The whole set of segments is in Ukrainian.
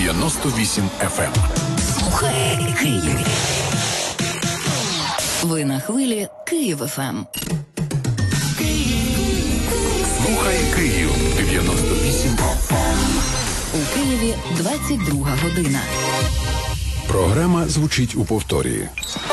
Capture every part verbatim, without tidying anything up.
дев'яносто вісім еф ем. Слухай Київ. Ви на хвилі Київ еф ем. Слухай Київ. дев'яносто вісім еф ем. У Києві двадцять друга година. Програма звучить у повторі.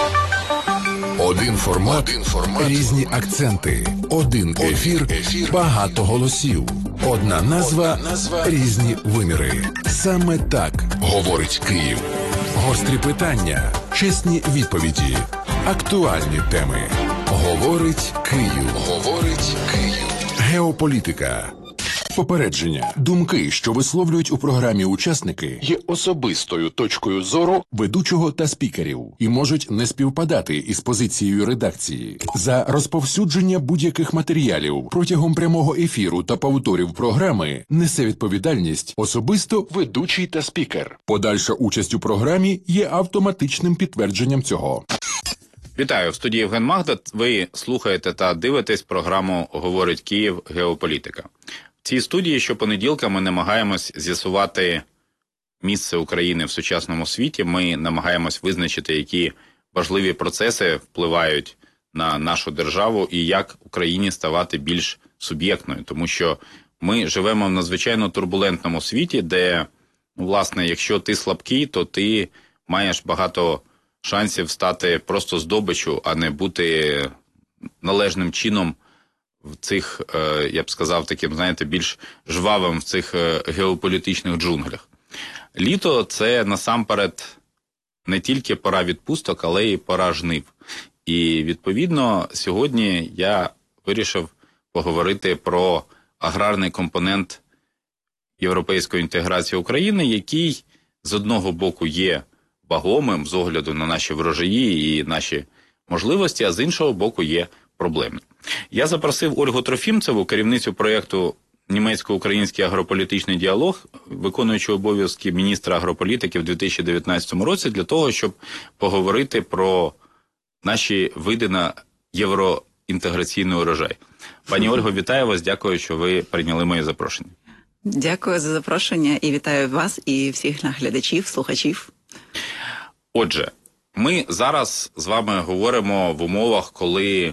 Один формат, Один формат, різні акценти, один ефір, ефір, багато голосів. Одна назва, Одна назва, різні виміри. Саме так говорить Київ. Гострі питання, чесні відповіді, актуальні теми. Говорить Київ. Говорить Київ. Геополітика. Попередження. Думки, що висловлюють у програмі учасники, є особистою точкою зору ведучого та спікерів і можуть не співпадати із позицією редакції. За розповсюдження будь-яких матеріалів протягом прямого ефіру та повторів програми несе відповідальність особисто ведучий та спікер. Подальша участь у програмі є автоматичним підтвердженням цього. Вітаю, в студії Євген Магда. Ви слухаєте та дивитесь програму «Говорить Київ. Геополітика». В цій студії щопонеділка ми намагаємось з'ясувати місце України в сучасному світі. Ми намагаємось визначити, які важливі процеси впливають на нашу державу і як Україні ставати більш суб'єктною. Тому що ми живемо в надзвичайно турбулентному світі, де, власне, якщо ти слабкий, то ти маєш багато шансів стати просто здобиччю, а не бути належним чином в цих, я б сказав, таким, знаєте, більш жвавим в цих геополітичних джунглях. Літо – це насамперед не тільки пора відпусток, але й пора жнив. І, відповідно, сьогодні я вирішив поговорити про аграрний компонент європейської інтеграції України, який, з одного боку, є вагомим з огляду на наші врожаї і наші можливості, а з іншого боку є проблемним. Я запросив Ольгу Трофімцеву, керівницю проєкту «Німецько-український агрополітичний діалог», виконуючу обов'язки міністра агрополітики в дві тисячі дев'ятнадцятому році, для того, щоб поговорити про наші види на євроінтеграційний урожай. Пані Ольго, вітаю вас, дякую, що ви прийняли моє запрошення. Дякую за запрошення і вітаю вас і всіх глядачів, слухачів. Отже, ми зараз з вами говоримо в умовах, коли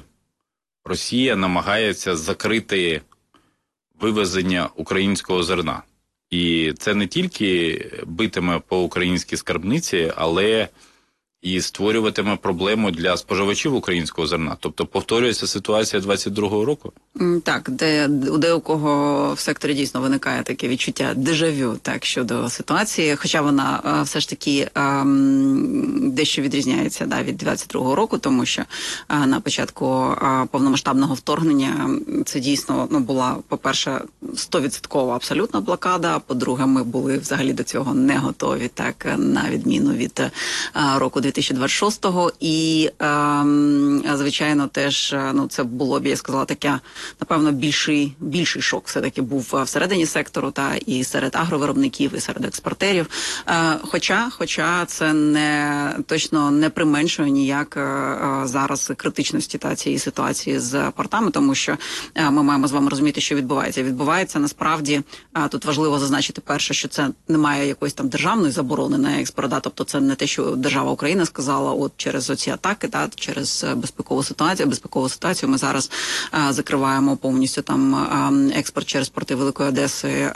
Росія намагається закрити вивезення українського зерна. І це не тільки битиме по українській скарбниці, але і створюватиме проблему для споживачів українського зерна. Тобто повторюється ситуація двадцять другого року? Так, де, де у кого в секторі дійсно виникає таке відчуття дежавю так, щодо ситуації, хоча вона а, все ж таки а, дещо відрізняється да, від двадцять другого року, тому що а, на початку а, повномасштабного вторгнення це дійсно ну, була, по-перше, сто відсотків абсолютна блокада, а по-друге, ми були взагалі до цього не готові, так, на відміну від а, року дві тисячі двадцять шостого, і, а, звичайно, теж, ну, це було б, я сказала, таке, напевно, більший, більший шок все-таки був всередині сектору, та і серед агровиробників, і серед експортерів. Е, хоча, хоча це не, точно не применшує ніяк е, зараз критичності та цієї ситуації з портами, тому що е, ми маємо з вами розуміти, що відбувається. Відбувається, насправді, е, тут важливо зазначити перше, що це немає якоїсь там державної заборони на експорт, да, тобто це не те, що держава Україна сказала, от через оці атаки, та, через безпекову ситуацію, безпекову ситуацію ми зараз е, закриваємо повністю там експорт через порти Великої Одеси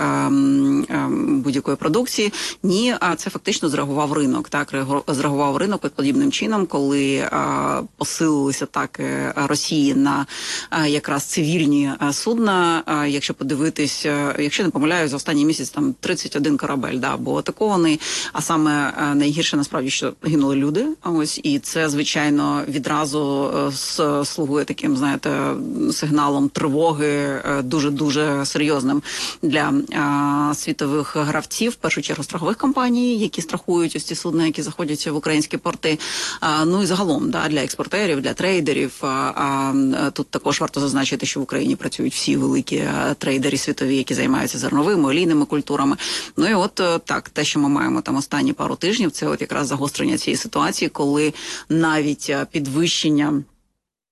будь-якої продукції. Ні, а це фактично зреагував ринок. Так, зреагував ринок подібним чином, коли посилилися атаки Росії на якраз цивільні судна. Якщо подивитись, якщо не помиляюсь, за останній місяць там тридцять один корабель да, був атакований, а саме найгірше насправді, що гинули люди. Ось, і це, звичайно, відразу слугує таким, знаєте, сигналом тривоги дуже-дуже серйозним для а, світових гравців, в першу чергу страхових компаній, які страхують ось ці судна, які заходять в українські порти. А, ну і загалом да, для експортерів, для трейдерів. А, а, тут також варто зазначити, що в Україні працюють всі великі а, трейдери світові, які займаються зерновими, олійними культурами. Ну і от так, те, що ми маємо там останні пару тижнів, це от якраз загострення цієї ситуації, коли навіть підвищення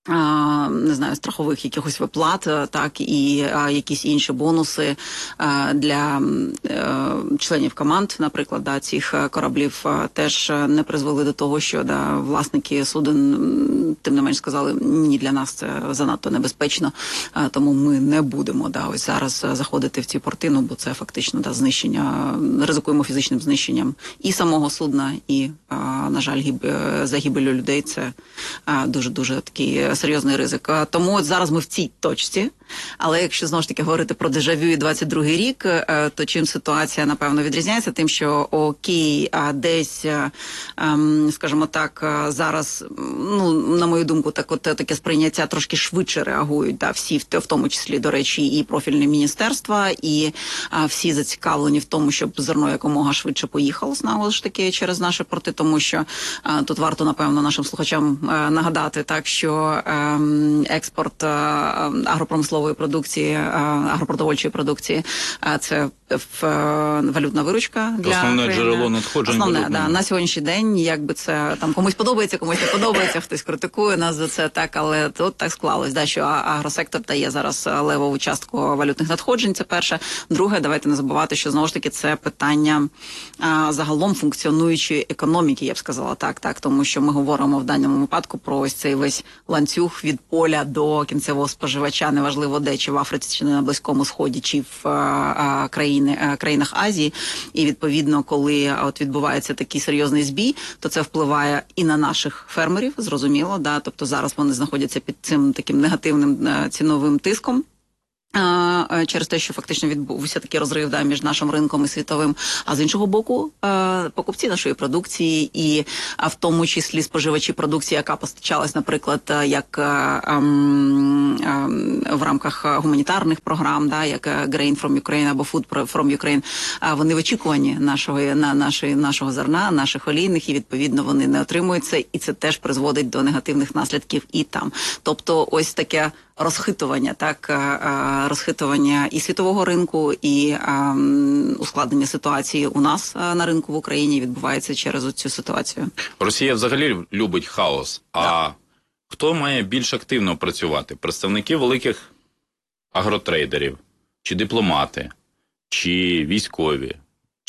не знаю, страхових якихось виплат, так, і а, якісь інші бонуси а, для а, членів команд, наприклад, да, цих кораблів а, теж не призвели до того, що да, власники суден, тим не менш, сказали, ні, для нас це занадто небезпечно, а, тому ми не будемо да, ось зараз заходити в ці порти, ну, бо це фактично да, знищення, ризикуємо фізичним знищенням і самого судна, і, а, на жаль, гіб... загибелю людей. Це дуже-дуже такий серйозний ризик. Тому от зараз ми в цій точці. Але якщо, знову ж таки, говорити про дежавю і двадцять другий рік, то чим ситуація, напевно, відрізняється? Тим, що окей, десь, скажімо так, зараз, ну, на мою думку, так от таке сприйняття трошки швидше реагують, да, всі, в тому числі, до речі, і профільні міністерства, і всі зацікавлені в тому, щоб зерно якомога швидше поїхало, знову ж таки, через наші порти, тому що тут варто, напевно, нашим слухачам нагадати, так, що експорт агропромислової продукції, агропродовольчої продукції, це валютна виручка для основне країни. Джерело надходжень. Основне, да, на сьогоднішній день, якби це там комусь подобається, комусь не подобається, хтось критикує нас за це, так, але тут так склалось, да, що агросектор дає зараз левову частку валютних надходжень, це перше. Друге, давайте не забувати, що знову ж таки це питання а, загалом функціонуючої економіки, я б сказала так, так, тому що ми говоримо в даному випадку про ось цей весь ланцюг від поля до кінцевого споживача, неважливо де, чи в Африці, чи на Близькому Сході, чи в а, країни, а, країнах Азії. І відповідно, коли от відбувається такий серйозний збій, то це впливає і на наших фермерів, зрозуміло, да, тобто зараз вони знаходяться під цим таким негативним а, ціновим тиском. Через те, що фактично відбувся такий розрив да, між нашим ринком і світовим, а з іншого боку покупці нашої продукції і в тому числі споживачі продукції, яка постачалась, наприклад, як в рамках гуманітарних програм, да, як Grain from Ukraine або Food from Ukraine, вони в очікуванні нашого, на, нашої, нашого зерна, наших олійних, і відповідно вони не отримують це, і це теж призводить до негативних наслідків і там. Тобто ось таке розхитування, так, розхитування і світового ринку, і ем, ускладнення ситуації у нас на ринку в Україні відбувається через цю ситуацію. Росія взагалі любить хаос. А да. Хто має більш активно працювати? Представники великих агротрейдерів, чи дипломати, чи військові,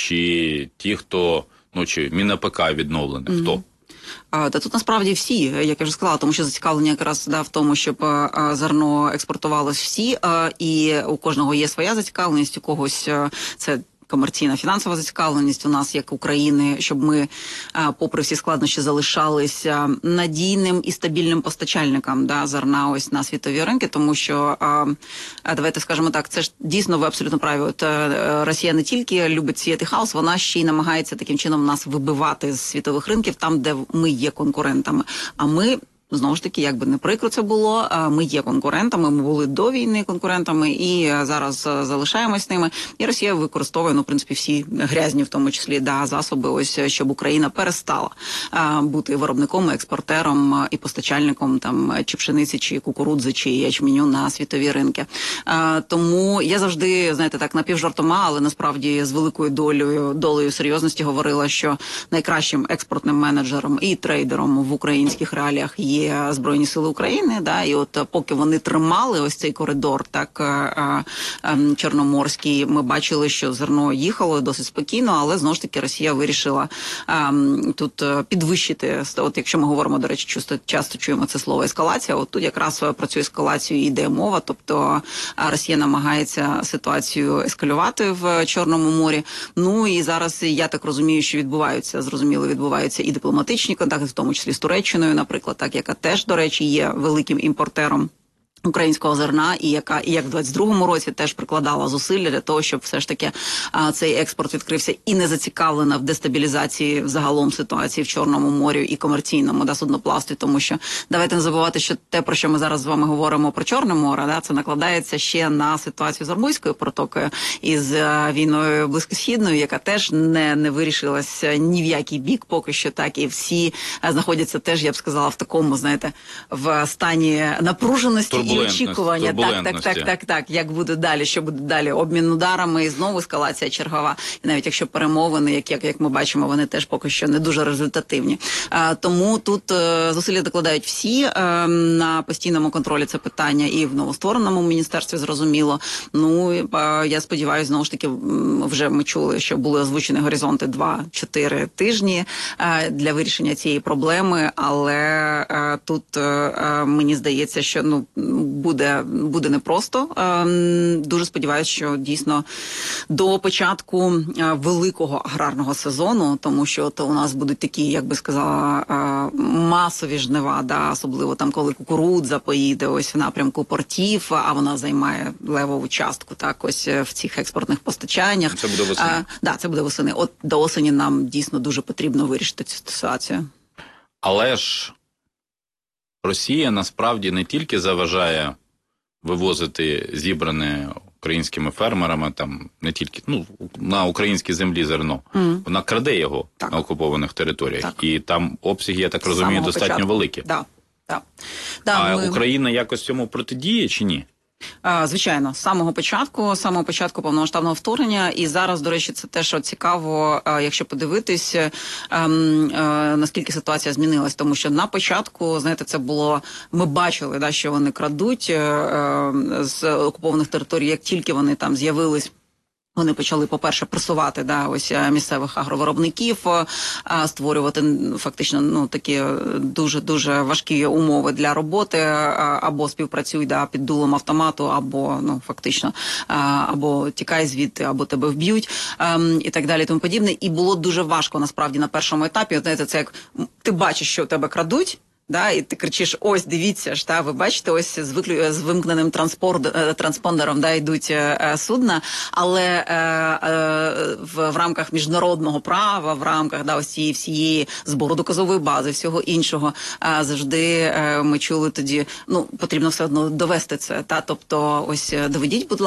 чи ті, хто, ну, чи МінАПК відновлене, mm-hmm. хто? Та тут насправді всі, як я вже сказала, тому що зацікавлення якраз да, в тому, щоб а, зерно експортувалось всі, а, і у кожного є своя зацікавленість, у когось а, це комерційна фінансова зацікавленість у нас, як України, щоб ми, а, попри всі складнощі, залишалися надійним і стабільним постачальником да, зерна ось на світові ринки, тому що, а, давайте скажемо так, це ж дійсно, ви абсолютно праві, от а, Росія не тільки любить сіяти хаос, вона ще й намагається таким чином нас вибивати з світових ринків, там, де ми є конкурентами, а ми... Знову ж таки, як би не прикро це було, ми є конкурентами, ми були до війни конкурентами і зараз залишаємось ними. І Росія використовує, ну, в принципі, всі грязні, в тому числі, да, засоби, ось, щоб Україна перестала а, бути виробником, експортером і постачальником там чи пшениці, чи кукурудзи, чи ячменю на світові ринки. А, тому я завжди, знаєте, так, напівжартома, але насправді з великою долею, долею серйозності говорила, що найкращим експортним менеджером і трейдером в українських реаліях є Є Збройні Сили України, да, і от поки вони тримали ось цей коридор, так, а, а, чорноморський, ми бачили, що зерно їхало досить спокійно, але знову ж таки Росія вирішила а, тут підвищити, от якщо ми говоримо, до речі, часто, часто чуємо це слово ескалація, от тут якраз про цю ескалацію йде мова, тобто Росія намагається ситуацію ескалювати в Чорному морі, ну і зараз, я так розумію, що відбуваються, зрозуміло, відбуваються і дипломатичні контакти, в тому числі з Туреччиною, наприклад, так, яка теж, до речі, є великим імпортером українського зерна, і яка, і як в двадцять другому році теж прикладала зусилля для того, щоб все ж таки а, цей експорт відкрився, і не зацікавлена в дестабілізації загалом ситуації в Чорному морі і комерційному да, судноплавстві, тому що давайте не забувати, що те, про що ми зараз з вами говоримо про Чорне море, да, це накладається ще на ситуацію з Ормузькою протокою і з а, війною близькосхідною, яка теж не, не вирішилася ні в який бік поки що, так, і всі а, знаходяться теж, я б сказала, в такому, знаєте, в стані напруженості. очікування, так, так, так, турбулентності. так, так, як буде далі, що буде далі, обмін ударами і знову ескалація чергова. І навіть якщо перемовини, як, як, як ми бачимо, вони теж поки що не дуже результативні. А, тому тут е, зусилля докладають всі е, на постійному контролі це питання і в новоствореному міністерстві, зрозуміло. Ну, е, я сподіваюся, знову ж таки, вже ми чули, що були озвучені горизонти два-чотири тижні е, для вирішення цієї проблеми, але е, тут е, мені здається, що ну буде, буде непросто. Е, дуже сподіваюся, що дійсно до початку е, великого аграрного сезону, тому що то у нас будуть такі, як би сказала, е, масові жнива, да, особливо там, коли кукурудза поїде ось в напрямку портів, а вона займає левову частку, так, ось в цих експортних постачаннях. Це буде восени. Так, да, це буде восени. От до осені нам дійсно дуже потрібно вирішити цю ситуацію. Але ж Росія насправді не тільки заважає вивозити зібране українськими фермерами, там не тільки ну на українській землі зерно, mm. вона краде його так. на окупованих територіях. Так. І там обсяги, я так З розумію, достатньо початку. великі. Да. Да. Да, а ми... Україна якось цьому протидіє чи ні? Звичайно, з самого початку, з самого початку повномасштабного вторгнення, і зараз, до речі, це те, що цікаво, якщо подивитись, наскільки ситуація змінилась, тому що на початку, знаєте, це було, ми бачили, да, що вони крадуть з окупованих територій, як тільки вони там з'явились. Вони почали, по-перше, пресувати да, ось місцевих агровиробників, створювати фактично ну такі дуже-дуже важкі умови для роботи, або співпрацюй да, під дулом автомату, або ну фактично, або тікай звідти, або тебе вб'ють, і так далі, тому подібне. І було дуже важко насправді на першому етапі. Знаєте, це як ти бачиш, що тебе крадуть. Да, і ти кричиш, ось, дивіться ж, та, ви бачите, ось з, виклю... з вимкненим транспондером да, йдуть е, судна, але е, е, в, в рамках міжнародного права, в рамках да, ось цієї всієї збору доказової бази, всього іншого, е, завжди е, ми чули тоді, ну, потрібно все одно довести це, та, тобто, ось, доведіть, будь ласка,